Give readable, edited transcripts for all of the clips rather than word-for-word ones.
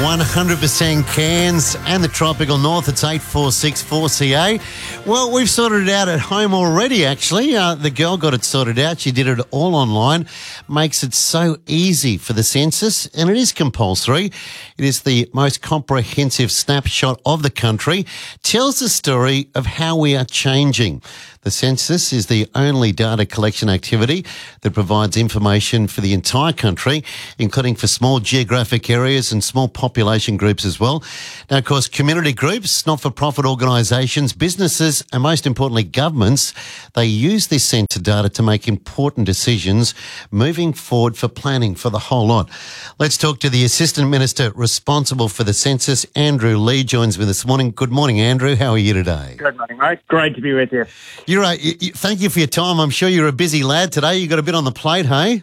100% Cairns and the tropical north. It's 8464CA. Well, we've sorted it out at home already, actually. The girl got it sorted out. She did it all online. Makes it so easy for the census, and it is compulsory. It is the most comprehensive snapshot of the country. Tells the story of how we are changing. The census is the only data collection activity that provides information for the entire country, including for small geographic areas and small population groups as well. Now, of course, community groups, not-for-profit organisations, businesses, and most importantly, governments, they use this census data to make important decisions moving forward for planning for the whole lot. Let's talk to the Assistant Minister responsible for the census, Andrew Lee, joins me this morning. Good morning, Andrew. How are you today? Good morning, mate. Great to be with you. You're right. Thank you for your time. I'm sure you're a busy lad today. You've got a bit on the plate, hey?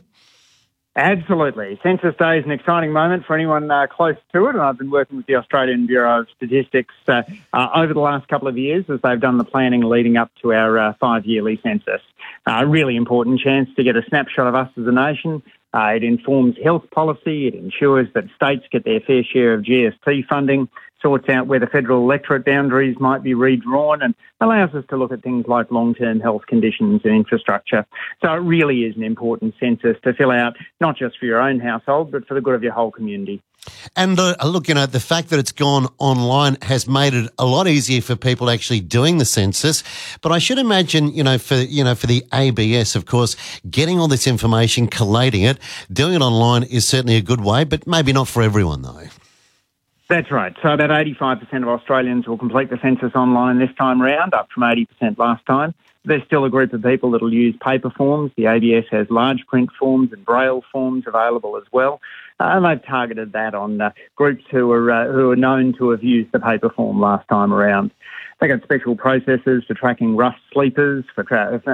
Absolutely. Census Day is an exciting moment for anyone close to it, and I've been working with the Australian Bureau of Statistics over the last couple of years as they've done the planning leading up to our 5-yearly census. A really important chance to get a snapshot of us as a nation. It informs health policy. It ensures that states get their fair share of GST funding, sorts out where the federal electorate boundaries might be redrawn, and allows us to look at things like long-term health conditions and infrastructure. So it really is an important census to fill out, not just for your own household, but for the good of your whole community. And look, the fact that it's gone online has made it a lot easier for people actually doing the census. But I should imagine, for the ABS, of course, getting all this information, collating it, doing it online is certainly a good way, but maybe not for everyone, though. That's right. So about 85% of Australians will complete the census online this time round, up from 80% last time. There's still a group of people that will use paper forms. The ABS has large print forms and braille forms available as well. And they've targeted that on groups who are known to have used the paper form last time around. They've got special processes for tracking rough sleepers, for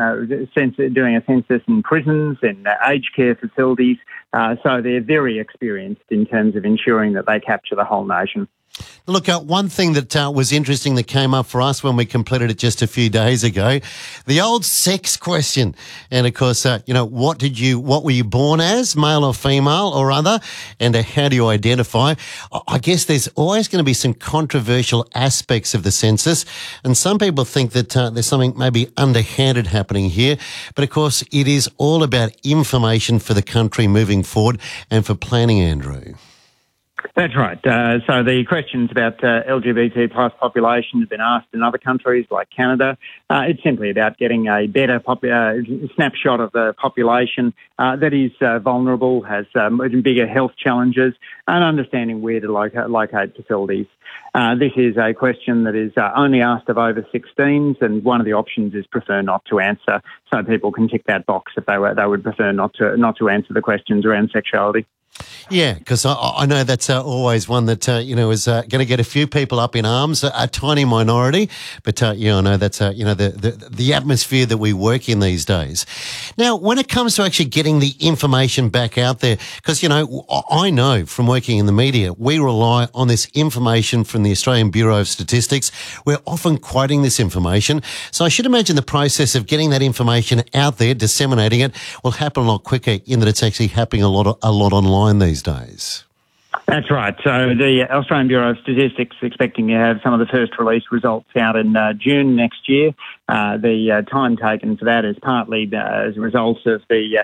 doing a census in prisons and aged care facilities. So they're very experienced in terms of ensuring that they capture the whole nation. Look, one thing that was interesting that came up for us when we completed it just a few days ago, the old sex question. And of course, what were you born as, male or female or other? And how do you identify? I guess there's always going to be some controversial aspects of the census. And some people think that there's something maybe underhanded happening here. But of course, it is all about information for the country moving forward and for planning, Andrew. That's right. So the questions about LGBT plus population have been asked in other countries like Canada. It's simply about getting a better snapshot of the population that is vulnerable, has bigger health challenges, and understanding where to locate facilities. This is a question that is only asked of over 16s, and one of the options is prefer not to answer, so people can tick that box if they would prefer not to answer the questions around sexuality. Yeah, because I know that's always one that, is going to get a few people up in arms, a tiny minority. But, I know that's, the atmosphere that we work in these days. Now, when it comes to actually getting the information back out there, because, I know from working in the media, we rely on this information from the Australian Bureau of Statistics. We're often quoting this information. So I should imagine the process of getting that information out there, disseminating it, will happen a lot quicker in that it's actually happening a lot online these days. That's right. So the Australian Bureau of Statistics is expecting to have some of the first release results out in June next year. The time taken for that is partly as a result of the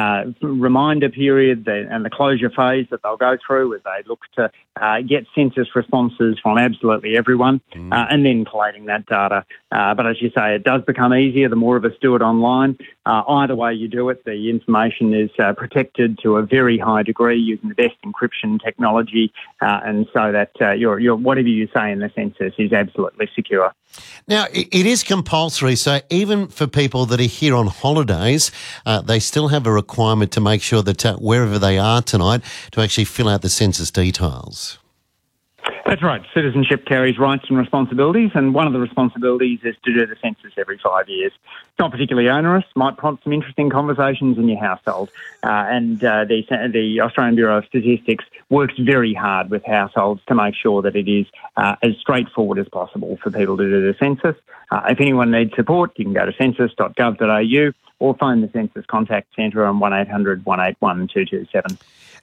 reminder period and the closure phase that they'll go through as they look to get census responses from absolutely everyone and then collating that data. But as you say, it does become easier the more of us do it online. Either way you do it, the information is protected to a very high degree using the best encryption technology, and so that your whatever you say in the census is absolutely secure. Now, it is compulsory, so even for people that are here on holidays, they still have a requirement to make sure that wherever they are tonight to actually fill out the census details. That's right. Citizenship carries rights and responsibilities, and one of the responsibilities is to do the census every 5 years. It's not particularly onerous, might prompt some interesting conversations in your household, and the Australian Bureau of Statistics works very hard with households to make sure that it is as straightforward as possible for people to do the census. If anyone needs support, you can go to census.gov.au or phone the Census Contact Centre on 1800 181 227.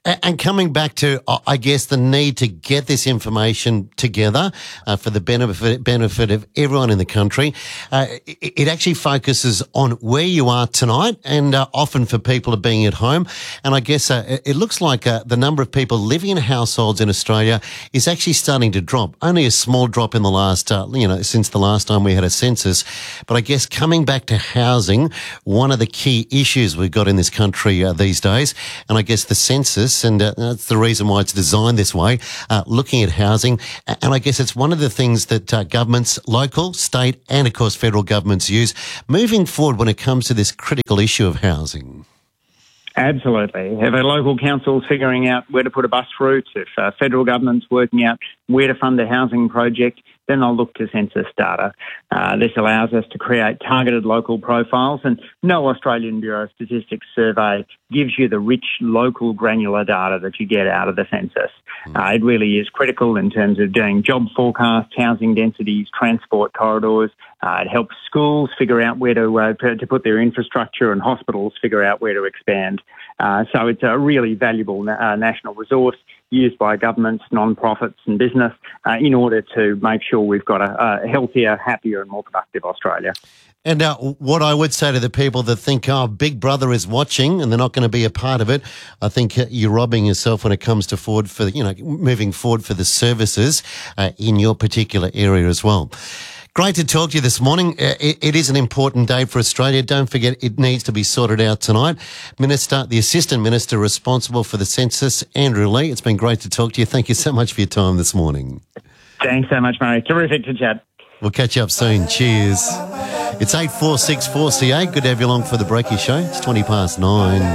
And coming back to, I guess, the need to get this information together for the benefit of everyone in the country, it actually focuses on where you are tonight and often for people of being at home. And I guess it looks like the number of people living in households in Australia is actually starting to drop. Only a small drop in the last, since the last time we had a census. But I guess coming back to housing, one of the key issues we've got in this country these days, and I guess the census, and that's the reason why it's designed this way, looking at housing. And I guess it's one of the things that governments, local, state, and of course federal governments use moving forward when it comes to this critical issue of housing. Absolutely. If a local council's figuring out where to put a bus route, if federal government's working out where to fund a housing project, then they'll look to census data. This allows us to create targeted local profiles, and no Australian Bureau of Statistics survey gives you the rich local granular data that you get out of the census. It really is critical in terms of doing job forecasts, housing densities, transport corridors. It helps schools figure out where to put their infrastructure, and hospitals figure out where to expand. So it's a really valuable national resource used by governments, non-profits and business in order to make sure we've got a healthier, happier and more productive Australia. And what I would say to the people that think, Big Brother is watching and they're not going to be a part of it, I think you're robbing yourself when it comes to moving forward for the services in your particular area as well. Great to talk to you this morning. It is an important day for Australia. Don't forget, it needs to be sorted out tonight. The Assistant Minister responsible for the census, Andrew Leigh, it's been great to talk to you. Thank you so much for your time this morning. Thanks so much, Murray. Terrific to chat. We'll catch you up soon. Cheers. It's 8:46 4CA. Good to have you along for the Breaky Show. It's 9:20.